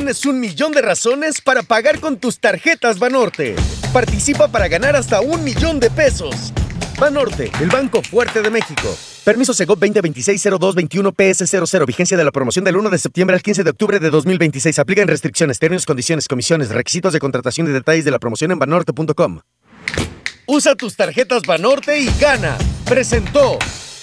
tienes 1,000,000 de razones para pagar con tus tarjetas Banorte. Participa para ganar hasta 1,000,000 de pesos. Banorte, el banco fuerte de México. Permiso Segov 2026-0221-PS00. Vigencia de la promoción del 1 de septiembre al 15 de octubre de 2026. Aplican restricciones, términos, condiciones, comisiones, requisitos de contratación y detalles de la promoción en banorte.com. Usa tus tarjetas Banorte y gana. Presentó.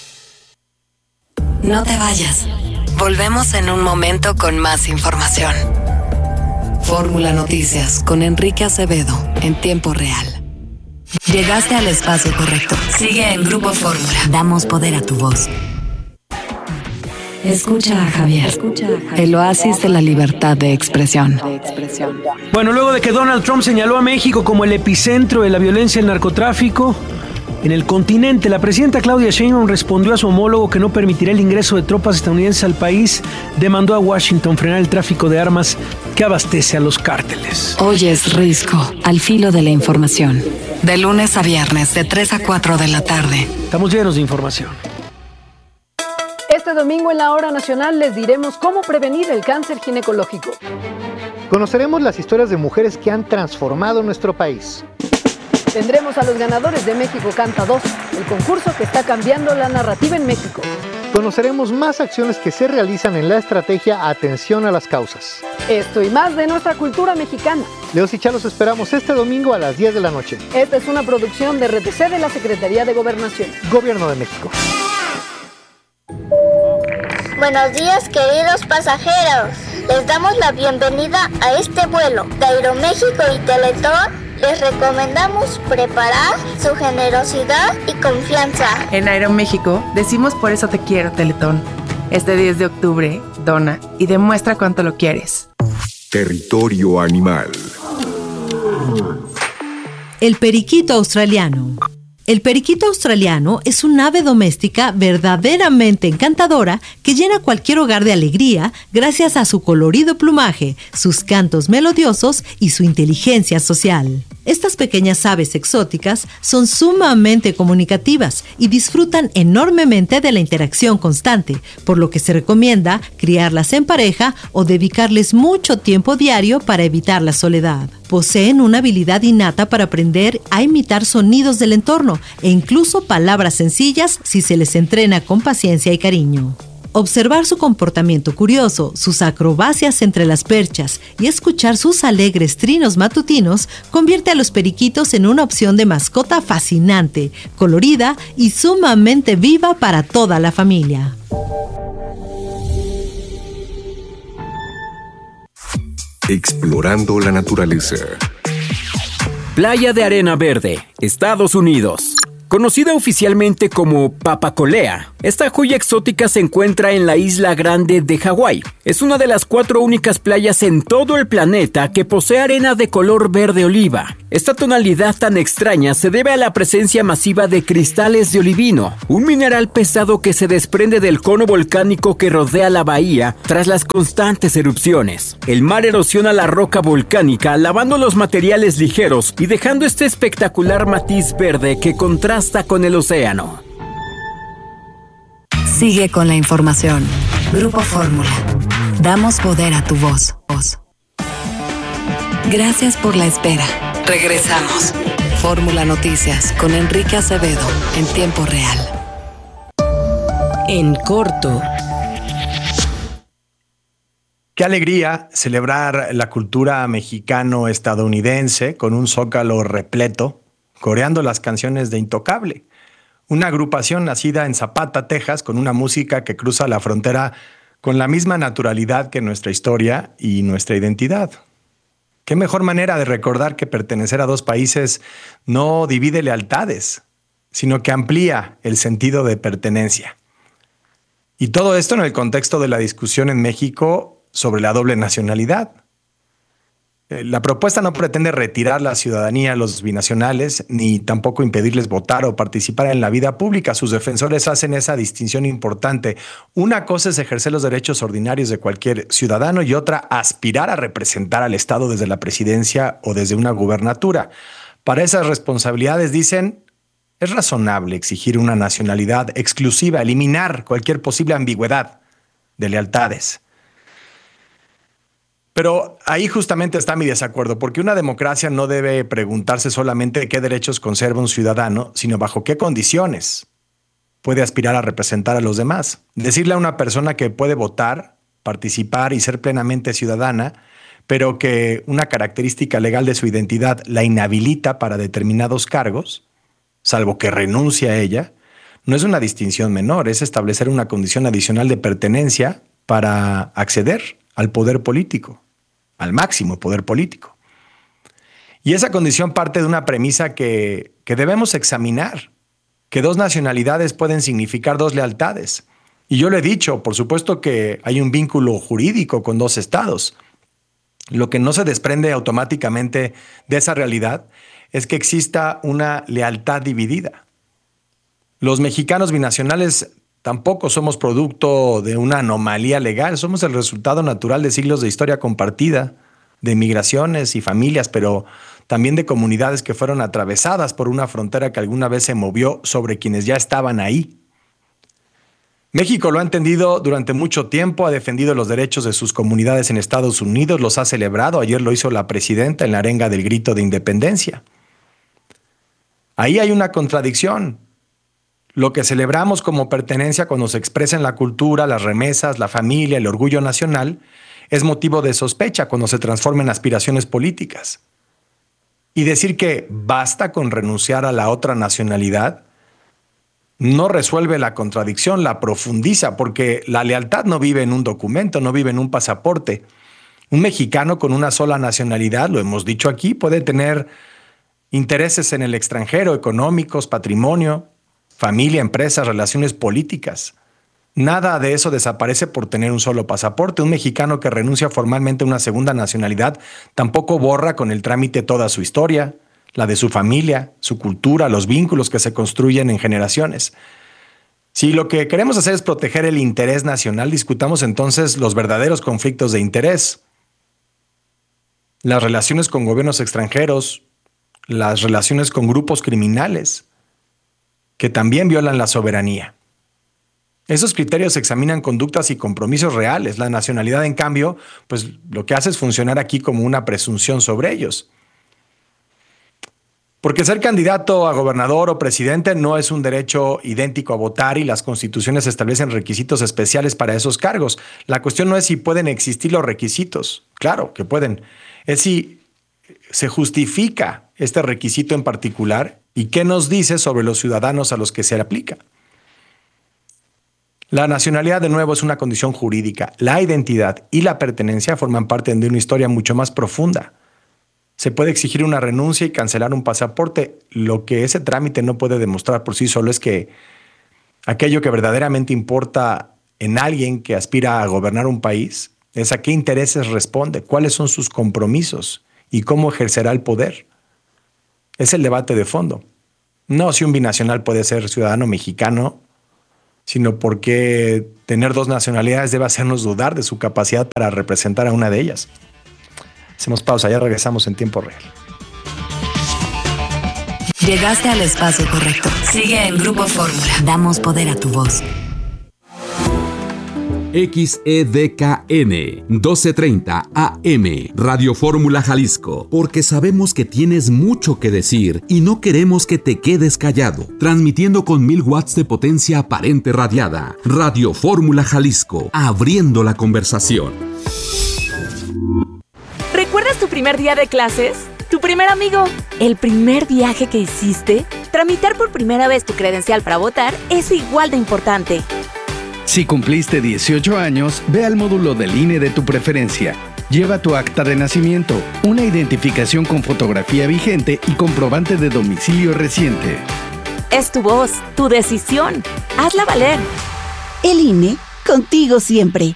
No te vayas. Volvemos en un momento con más información. Fórmula Noticias con Enrique Acevedo en tiempo real. Llegaste al espacio correcto. Sigue en Grupo Fórmula. Damos poder a tu voz. Escucha a Javier. El oasis de la libertad de expresión. Bueno, luego de que Donald Trump señaló a México como el epicentro de la violencia y el narcotráfico en el continente, la presidenta Claudia Sheinbaum respondió a su homólogo que no permitirá el ingreso de tropas estadounidenses al país. Demandó a Washington frenar el tráfico de armas que abastece a los cárteles. Hoy es Risco, al filo de la información. De lunes a viernes, de 3 a 4 de la tarde. Estamos llenos de información. Este domingo en la Hora Nacional les diremos cómo prevenir el cáncer ginecológico. Conoceremos las historias de mujeres que han transformado nuestro país. Tendremos a los ganadores de México Canta 2, el concurso que está cambiando la narrativa en México. Conoceremos más acciones que se realizan en la estrategia Atención a las Causas. Esto y más de nuestra cultura mexicana. Leos y Chá los esperamos este domingo a las 10 de la noche. Esta es una producción de RTC de la Secretaría de Gobernación. Gobierno de México. Buenos días, queridos pasajeros. Les damos la bienvenida a este vuelo de Aeroméxico y Teletón. Les recomendamos preparar su generosidad y confianza. En Aeroméxico decimos por eso te quiero, Teletón. Este 10 de octubre, dona y demuestra cuánto lo quieres. Territorio animal. El periquito australiano. El periquito australiano es un ave doméstica verdaderamente encantadora que llena cualquier hogar de alegría gracias a su colorido plumaje, sus cantos melodiosos y su inteligencia social. Estas pequeñas aves exóticas son sumamente comunicativas y disfrutan enormemente de la interacción constante, por lo que se recomienda criarlas en pareja o dedicarles mucho tiempo diario para evitar la soledad. Poseen una habilidad innata para aprender a imitar sonidos del entorno e incluso palabras sencillas si se les entrena con paciencia y cariño. Observar su comportamiento curioso, sus acrobacias entre las perchas y escuchar sus alegres trinos matutinos convierte a los periquitos en una opción de mascota fascinante, colorida y sumamente viva para toda la familia. Explorando la naturaleza. Playa de Arena Verde, Estados Unidos. Conocida oficialmente como Papacolea, esta joya exótica se encuentra en la isla Grande de Hawái. Es una de las 4 únicas playas en todo el planeta que posee arena de color verde oliva. Esta tonalidad tan extraña se debe a la presencia masiva de cristales de olivino, un mineral pesado que se desprende del cono volcánico que rodea la bahía tras las constantes erupciones. El mar erosiona la roca volcánica, lavando los materiales ligeros y dejando este espectacular matiz verde que contrasta con el océano. Sigue con la información. Grupo Fórmula. Damos poder a tu voz. Gracias por la espera. Regresamos. Fórmula Noticias con Enrique Acevedo en tiempo real. En corto. Qué alegría celebrar la cultura mexicano-estadounidense con un zócalo repleto, coreando las canciones de Intocable. Una agrupación nacida en Zapata, Texas, con una música que cruza la frontera con la misma naturalidad que nuestra historia y nuestra identidad. ¿Qué mejor manera de recordar que pertenecer a 2 países no divide lealtades, sino que amplía el sentido de pertenencia? Y todo esto en el contexto de la discusión en México sobre la doble nacionalidad. La propuesta no pretende retirar la ciudadanía a los binacionales, ni tampoco impedirles votar o participar en la vida pública. Sus defensores hacen esa distinción importante. Una cosa es ejercer los derechos ordinarios de cualquier ciudadano y otra, aspirar a representar al Estado desde la presidencia o desde una gubernatura. Para esas responsabilidades, dicen, es razonable exigir una nacionalidad exclusiva, eliminar cualquier posible ambigüedad de lealtades. Pero ahí justamente está mi desacuerdo, porque una democracia no debe preguntarse solamente qué derechos conserva un ciudadano, sino bajo qué condiciones puede aspirar a representar a los demás. Decirle a una persona que puede votar, participar y ser plenamente ciudadana, pero que una característica legal de su identidad la inhabilita para determinados cargos, salvo que renuncie a ella, no es una distinción menor, es establecer una condición adicional de pertenencia para acceder al poder político, al máximo poder político. Y esa condición parte de una premisa que debemos examinar, que 2 nacionalidades pueden significar 2 lealtades. Y yo lo he dicho, por supuesto que hay un vínculo jurídico con 2 estados. Lo que no se desprende automáticamente de esa realidad es que exista una lealtad dividida. Los mexicanos binacionales tampoco somos producto de una anomalía legal, somos el resultado natural de siglos de historia compartida, de migraciones y familias, pero también de comunidades que fueron atravesadas por una frontera que alguna vez se movió sobre quienes ya estaban ahí. México lo ha entendido durante mucho tiempo, ha defendido los derechos de sus comunidades en Estados Unidos, los ha celebrado, ayer lo hizo la presidenta en la arenga del grito de independencia. Ahí hay una contradicción. Lo que celebramos como pertenencia cuando se expresa en la cultura, las remesas, la familia, el orgullo nacional, es motivo de sospecha cuando se transforma en aspiraciones políticas. Y decir que basta con renunciar a la otra nacionalidad no resuelve la contradicción, la profundiza, porque la lealtad no vive en un documento, no vive en un pasaporte. Un mexicano con una sola nacionalidad, lo hemos dicho aquí, puede tener intereses en el extranjero, económicos, patrimonio, familia, empresas, relaciones políticas. Nada de eso desaparece por tener un solo pasaporte. Un mexicano que renuncia formalmente a una segunda nacionalidad tampoco borra con el trámite toda su historia, la de su familia, su cultura, los vínculos que se construyen en generaciones. Si lo que queremos hacer es proteger el interés nacional, discutamos entonces los verdaderos conflictos de interés. Las relaciones con gobiernos extranjeros, las relaciones con grupos criminales, que también violan la soberanía. Esos criterios examinan conductas y compromisos reales. La nacionalidad, en cambio, pues lo que hace es funcionar aquí como una presunción sobre ellos. Porque ser candidato a gobernador o presidente no es un derecho idéntico a votar y las constituciones establecen requisitos especiales para esos cargos. La cuestión no es si pueden existir los requisitos. Claro que pueden. Es si se justifica este requisito en particular y qué nos dice sobre los ciudadanos a los que se aplica. La nacionalidad, de nuevo, es una condición jurídica. La identidad y la pertenencia forman parte de una historia mucho más profunda. Se puede exigir una renuncia y cancelar un pasaporte. Lo que ese trámite no puede demostrar por sí solo es que aquello que verdaderamente importa en alguien que aspira a gobernar un país es a qué intereses responde, cuáles son sus compromisos y cómo ejercerá el poder. Es el debate de fondo. No si un binacional puede ser ciudadano mexicano, sino porque tener 2 nacionalidades debe hacernos dudar de su capacidad para representar a una de ellas. Hacemos pausa, ya regresamos en tiempo real. Llegaste al espacio correcto. Sigue en Grupo Fórmula. Damos poder a tu voz. XEDKN 1230 AM Radio Fórmula Jalisco, porque sabemos que tienes mucho que decir y no queremos que te quedes callado. Transmitiendo con 1000 watts de potencia aparente radiada. Radio Fórmula Jalisco, abriendo la conversación. ¿Recuerdas tu primer día de clases? ¿Tu primer amigo? ¿El primer viaje que hiciste? Tramitar por primera vez tu credencial para votar es igual de importante. Si cumpliste 18 años, ve al módulo del INE de tu preferencia. Lleva tu acta de nacimiento, una identificación con fotografía vigente y comprobante de domicilio reciente. Es tu voz, tu decisión. Hazla valer. El INE, contigo siempre.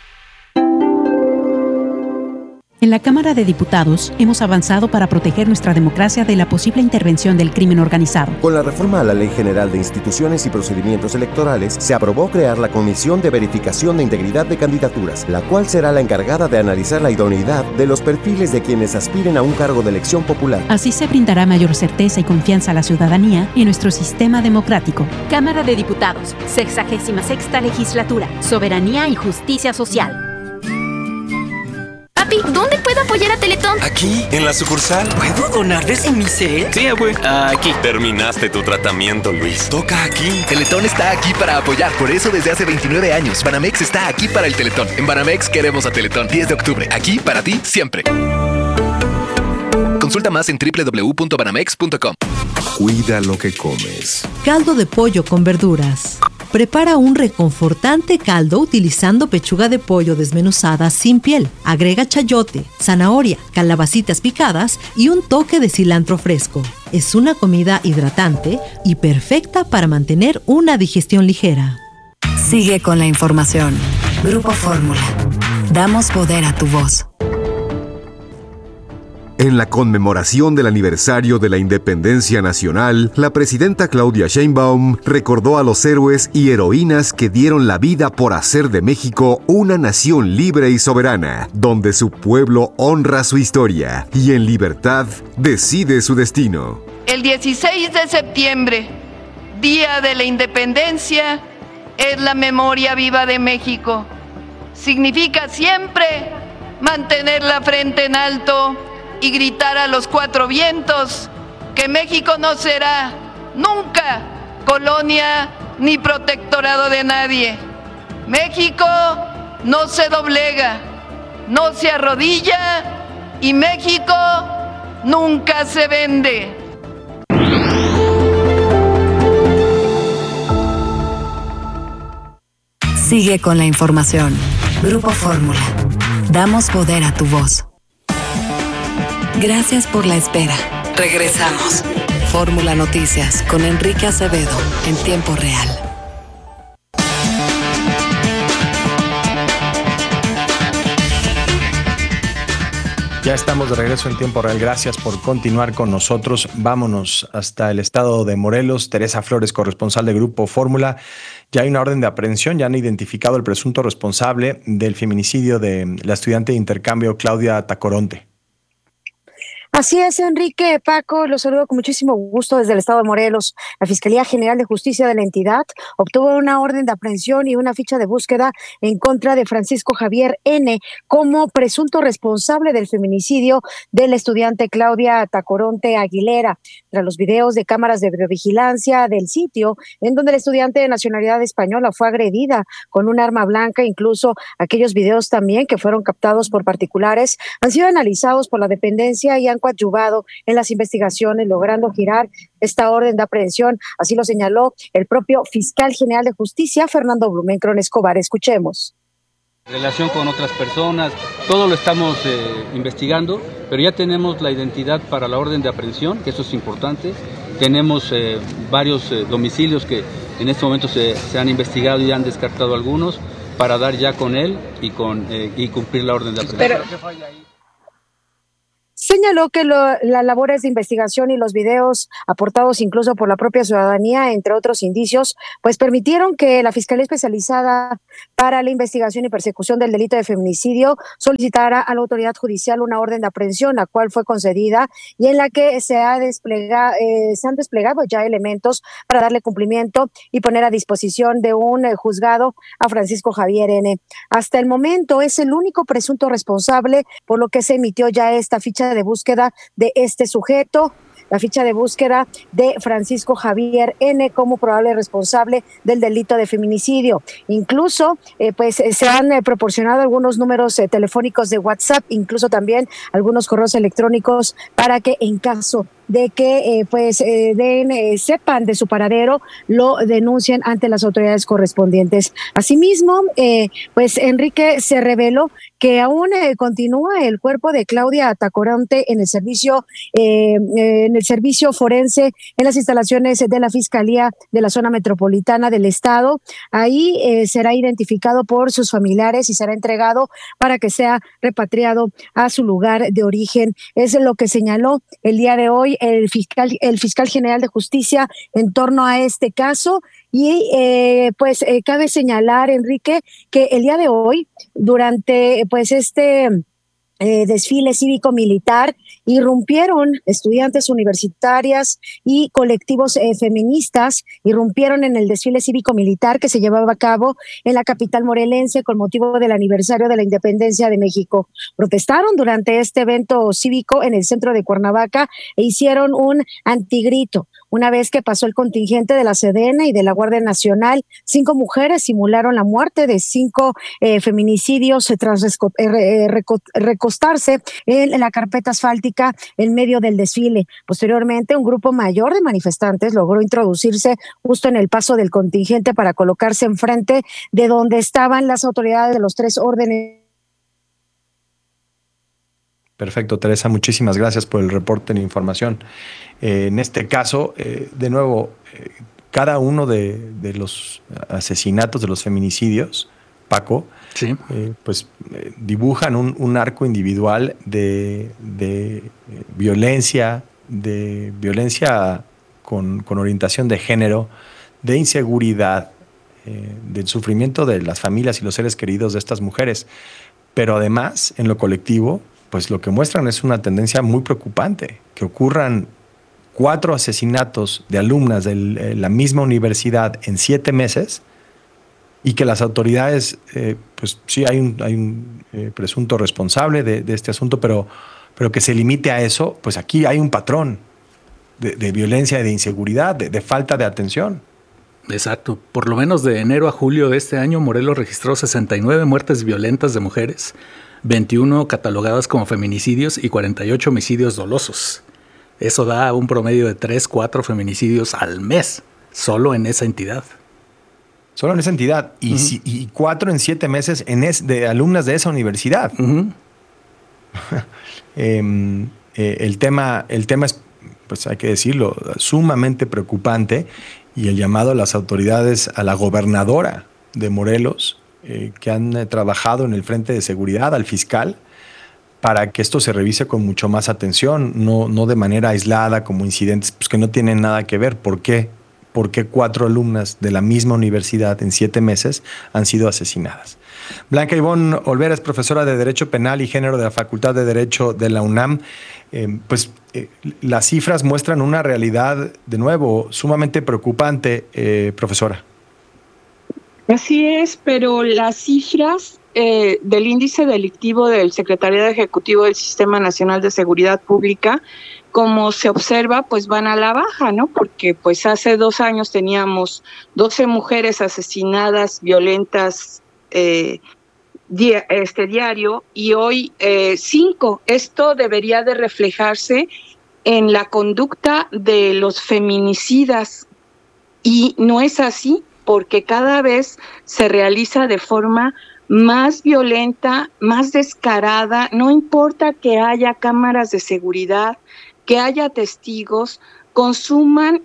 En la Cámara de Diputados hemos avanzado para proteger nuestra democracia de la posible intervención del crimen organizado. Con la reforma a la Ley General de Instituciones y Procedimientos Electorales, se aprobó crear la Comisión de Verificación de Integridad de Candidaturas, la cual será la encargada de analizar la idoneidad de los perfiles de quienes aspiren a un cargo de elección popular. Así se brindará mayor certeza y confianza a la ciudadanía y nuestro sistema democrático. Cámara de Diputados, 66ª Legislatura, Soberanía y Justicia Social. Papi, ¿dónde puedo apoyar a Teletón? Aquí, en la sucursal. ¿Puedo donar desde mi cel? Sí, abue. Aquí. Terminaste tu tratamiento, Luis. Toca aquí. Teletón está aquí para apoyar. Por eso desde hace 29 años, Banamex está aquí para el Teletón. En Banamex queremos a Teletón. 10 de octubre. Aquí para ti, siempre. Consulta más en www.banamex.com. Cuida lo que comes. Caldo de pollo con verduras. Prepara un reconfortante caldo utilizando pechuga de pollo desmenuzada sin piel. Agrega chayote, zanahoria, calabacitas picadas y un toque de cilantro fresco. Es una comida hidratante y perfecta para mantener una digestión ligera. Sigue con la información. Grupo Fórmula. Damos poder a tu voz. En la conmemoración del aniversario de la independencia nacional, la presidenta Claudia Sheinbaum recordó a los héroes y heroínas que dieron la vida por hacer de México una nación libre y soberana, donde su pueblo honra su historia y en libertad decide su destino. El 16 de septiembre, Día de la Independencia, es la memoria viva de México. Significa siempre mantener la frente en alto y gritar a los cuatro vientos que México no será nunca colonia ni protectorado de nadie. México no se doblega, no se arrodilla y México nunca se vende. Sigue con la información. Grupo Fórmula. Damos poder a tu voz. Gracias por la espera. Regresamos. Fórmula Noticias con Enrique Acevedo en tiempo real. Ya estamos de regreso en tiempo real. Gracias por continuar con nosotros. Vámonos hasta el estado de Morelos. Teresa Flores, corresponsal de Grupo Fórmula. Ya hay una orden de aprehensión. Ya han identificado al presunto responsable del feminicidio de la estudiante de intercambio Claudia Tacoronte. Así es, Enrique. Paco, los saludo con muchísimo gusto desde el estado de Morelos. La Fiscalía General de Justicia de la entidad obtuvo una orden de aprehensión y una ficha de búsqueda en contra de Francisco Javier N. como presunto responsable del feminicidio de la estudiante Claudia Tacoronte Aguilera. Tras los videos de cámaras de videovigilancia del sitio, en donde la estudiante de nacionalidad española fue agredida con un arma blanca, incluso aquellos videos también que fueron captados por particulares, han sido analizados por la dependencia y han coadyuvado en las investigaciones, logrando girar esta orden de aprehensión. Así lo señaló el propio fiscal general de justicia, Fernando Blumenkron Escobar. Escuchemos. Relación con otras personas, todo lo estamos investigando, pero ya tenemos la identidad para la orden de aprehensión, que eso es importante. Tenemos varios domicilios que en este momento se han investigado y han descartado algunos para dar ya con él y cumplir la orden de aprehensión. Señaló que las labores de investigación y los videos aportados incluso por la propia ciudadanía, entre otros indicios, pues permitieron que la Fiscalía Especializada para la Investigación y Persecución del Delito de Feminicidio solicitara a la autoridad judicial una orden de aprehensión, la cual fue concedida y en la que se han desplegado ya elementos para darle cumplimiento y poner a disposición de un juzgado a Francisco Javier N. Hasta el momento es el único presunto responsable, por lo que se emitió ya esta ficha de búsqueda de este sujeto, la ficha de búsqueda de Francisco Javier N. como probable responsable del delito de feminicidio. Incluso, pues se han proporcionado algunos números telefónicos de WhatsApp, incluso también algunos correos electrónicos para que en caso de que sepan de su paradero, lo denuncien ante las autoridades correspondientes. Asimismo, pues Enrique, se reveló que aún continúa el cuerpo de Claudia Tacoronte en el servicio forense en las instalaciones de la Fiscalía de la Zona Metropolitana del Estado. Ahí será identificado por sus familiares y será entregado para que sea repatriado a su lugar de origen. Es lo que señaló el día de hoy el fiscal general de justicia en torno a este caso. Y cabe señalar, Enrique, que el día de hoy, durante pues este desfile cívico-militar, irrumpieron estudiantes universitarias y colectivos feministas, irrumpieron en el desfile cívico-militar que se llevaba a cabo en la capital morelense con motivo del aniversario de la independencia de México. Protestaron durante este evento cívico en el centro de Cuernavaca e hicieron un antigrito. Una vez que pasó el contingente de la Sedena y de la Guardia Nacional, 5 mujeres simularon la muerte de 5 feminicidios tras recostarse en la carpeta asfáltica en medio del desfile. Posteriormente, un grupo mayor de manifestantes logró introducirse justo en el paso del contingente para colocarse enfrente de donde estaban las autoridades de los 3 órdenes. Perfecto, Teresa, muchísimas gracias por el reporte de la información. En este caso, de nuevo, cada uno de los asesinatos, de los feminicidios, Paco, sí. Dibujan un arco individual de violencia, con orientación de género, de inseguridad, del sufrimiento de las familias y los seres queridos de estas mujeres. Pero además, en lo colectivo, pues lo que muestran es una tendencia muy preocupante, que ocurran 4 asesinatos de alumnas de la misma universidad en 7 meses y que las autoridades, pues sí hay un presunto responsable de este asunto, pero que se limite a eso, pues aquí hay un patrón de violencia y de inseguridad, de falta de atención. Exacto. Por lo menos de enero a julio de este año, Morelos registró 69 muertes violentas de mujeres, 21 catalogadas como feminicidios y 48 homicidios dolosos. Eso da un promedio de 3-4 feminicidios al mes, solo en esa entidad. Solo en esa entidad. Y 4 en 7 meses de alumnas de esa universidad. El tema es, pues hay que decirlo, sumamente preocupante, y el llamado a las autoridades, a la gobernadora de Morelos, que han trabajado en el frente de seguridad, al fiscal, para que esto se revise con mucho más atención, no de manera aislada como incidentes pues, que no tienen nada que ver. ¿Por qué? ¿Por qué 4 alumnas de la misma universidad en 7 meses han sido asesinadas? Blanca Ivonne Olvera es profesora de Derecho Penal y Género de la Facultad de Derecho de la UNAM. Las cifras muestran una realidad, de nuevo, sumamente preocupante, profesora. Así es, pero las cifras del índice delictivo del Secretariado Ejecutivo del Sistema Nacional de Seguridad Pública, como se observa, pues van a la baja, ¿no? Porque pues hace 2 años teníamos 12 mujeres asesinadas, violentas, diario, y hoy 5. Esto debería de reflejarse en la conducta de los feminicidas, y no es así, porque cada vez se realiza de forma más violenta, más descarada. No importa que haya cámaras de seguridad, que haya testigos, consuman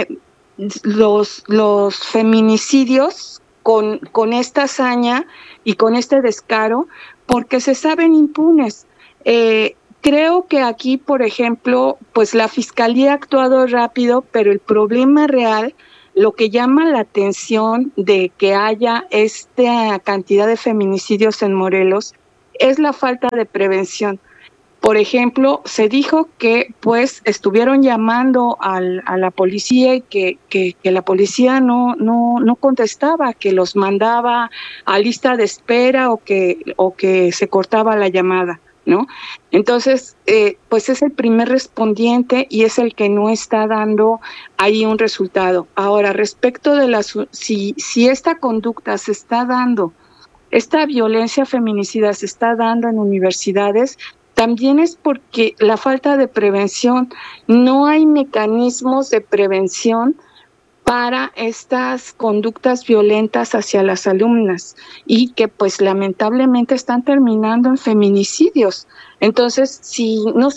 los feminicidios con esta hazaña y con este descaro, porque se saben impunes. Creo que aquí, por ejemplo, pues la Fiscalía ha actuado rápido, pero el problema real, lo que llama la atención de que haya esta cantidad de feminicidios en Morelos, es la falta de prevención. Por ejemplo, se dijo que pues estuvieron llamando a la policía y que la policía no contestaba, que los mandaba a lista de espera o que se cortaba la llamada, ¿no? Entonces, pues es el primer respondiente y es el que no está dando ahí un resultado. Ahora, respecto de si esta conducta se está dando, esta violencia feminicida se está dando en universidades, también es porque la falta de prevención, no hay mecanismos de prevención para estas conductas violentas hacia las alumnas y que pues lamentablemente están terminando en feminicidios. Entonces, si no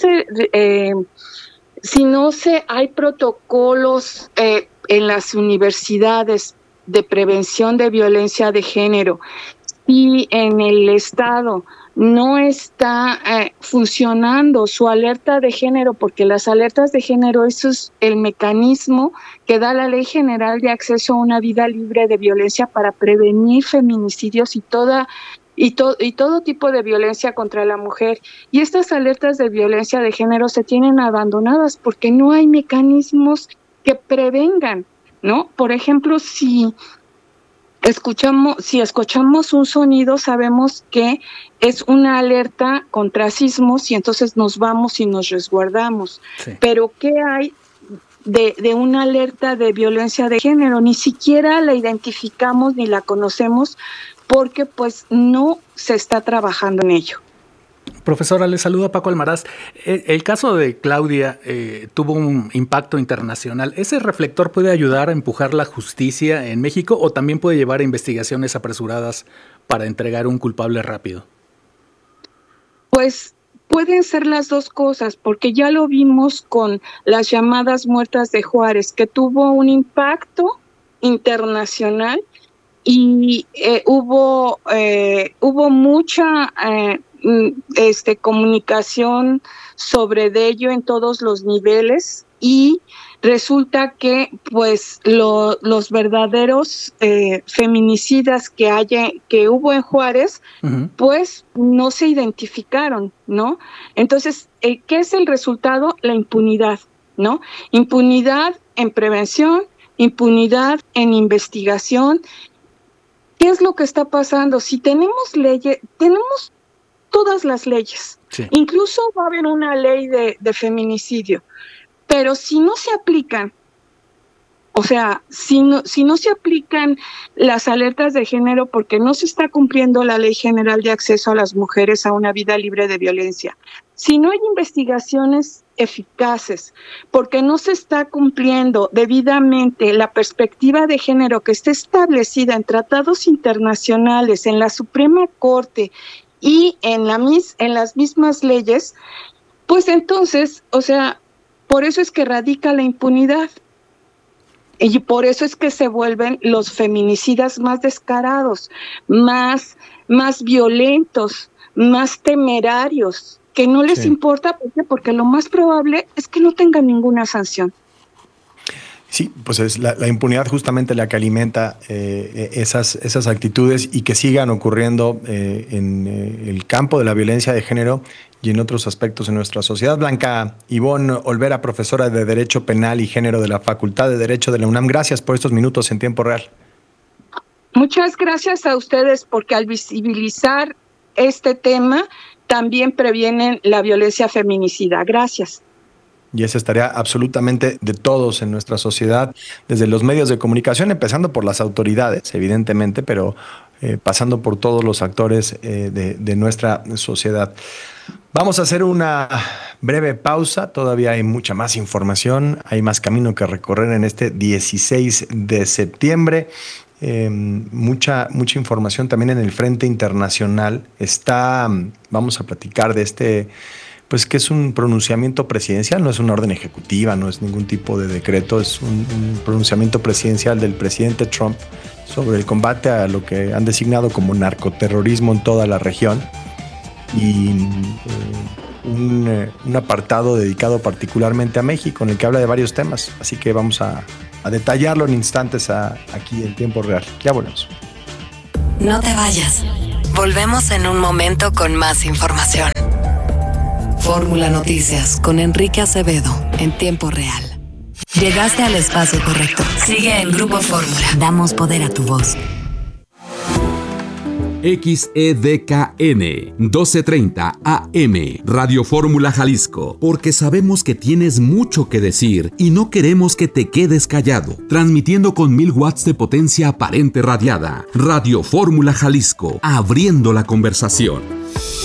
hay protocolos en las universidades de prevención de violencia de género y en el Estado no está funcionando su alerta de género, porque las alertas de género, eso es el mecanismo que da la Ley General de Acceso a una Vida Libre de Violencia para prevenir feminicidios y toda y todo tipo de violencia contra la mujer. Y estas alertas de violencia de género se tienen abandonadas porque no hay mecanismos que prevengan, ¿no? Por ejemplo, si escuchamos un sonido, sabemos que es una alerta contra sismos y entonces nos vamos y nos resguardamos. Sí. Pero ¿qué hay de una alerta de violencia de género? Ni siquiera la identificamos ni la conocemos porque pues no se está trabajando en ello. Profesora, le saluda Paco Almaraz. El caso de Claudia tuvo un impacto internacional. ¿Ese reflector puede ayudar a empujar la justicia en México o también puede llevar a investigaciones apresuradas para entregar un culpable rápido? Pues pueden ser las dos cosas, porque ya lo vimos con las llamadas muertas de Juárez, que tuvo un impacto internacional y hubo mucha comunicación sobre ello en todos los niveles y resulta que pues los verdaderos feminicidas que hubo en Juárez, pues no se identificaron, ¿no? Entonces, ¿qué es el resultado? La impunidad, ¿no? Impunidad en prevención, impunidad en investigación. ¿Qué es lo que está pasando? Si tenemos leyes, tenemos todas las leyes, sí. Incluso va a haber una ley de feminicidio, pero si no se aplican, o sea, si no se aplican las alertas de género porque no se está cumpliendo la Ley General de Acceso a las Mujeres a una Vida Libre de Violencia, si no hay investigaciones eficaces, porque no se está cumpliendo debidamente la perspectiva de género que está establecida en tratados internacionales, en la Suprema Corte y en las mismas leyes, pues entonces, o sea, por eso es que radica la impunidad. Y por eso es que se vuelven los feminicidas más descarados, más violentos, más temerarios, que no les importa, porque lo más probable es que no tengan ninguna sanción. Sí, pues es la impunidad justamente la que alimenta esas actitudes y que sigan ocurriendo en el campo de la violencia de género y en otros aspectos de nuestra sociedad. Blanca Ivonne Olvera, profesora de Derecho Penal y Género de la Facultad de Derecho de la UNAM, gracias por estos minutos en tiempo real. Muchas gracias a ustedes porque al visibilizar este tema también previenen la violencia feminicida. Gracias. Y esa es tarea absolutamente de todos en nuestra sociedad, desde los medios de comunicación, empezando por las autoridades, evidentemente, pero pasando por todos los actores de nuestra sociedad. Vamos a hacer una breve pausa, todavía hay mucha más información, hay más camino que recorrer en este 16 de septiembre. Mucha información también en el frente internacional. Vamos a platicar de pues que es un pronunciamiento presidencial, no es una orden ejecutiva, no es ningún tipo de decreto, es un pronunciamiento presidencial del presidente Trump sobre el combate a lo que han designado como narcoterrorismo en toda la región y un apartado dedicado particularmente a México en el que habla de varios temas, así que vamos a detallarlo en instantes aquí en tiempo real. Ya volvemos. No te vayas, volvemos en un momento con más información. Fórmula Noticias con Enrique Acevedo en tiempo real. Llegaste al espacio correcto. Sigue en Grupo Fórmula. Damos poder a tu voz. XEDKN 1230 AM Radio Fórmula Jalisco, porque sabemos que tienes mucho que decir y no queremos que te quedes callado. Transmitiendo con 1000 watts de potencia aparente radiada. Radio Fórmula Jalisco, abriendo la conversación.